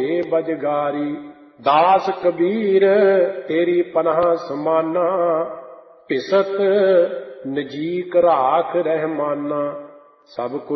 ਹੋਏ ਬਜਗਾਰੀ। ਦਾਸ ਕਬੀਰ ਤੇਰੀ ਪਨਾਹ ਸਮਾਨਾ, ਭਿਸਤ ਨਜੀਕ ਰਾਖ ਰਹਿਮਾਨਾ। ਸਭ